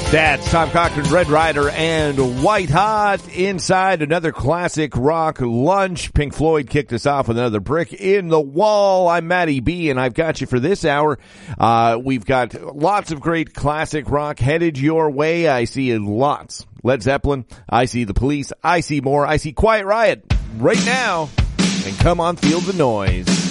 That's Tom Cochrane, Red Rider, and White Hot inside another classic rock lunch. Pink Floyd kicked us off with another brick in the wall. I'm Matty B, and I've got you for this hour. We've got lots of great classic rock headed your way. I see lots. Led Zeppelin. I see The Police. I see more. I see Quiet Riot right now. And come on, feel the noise.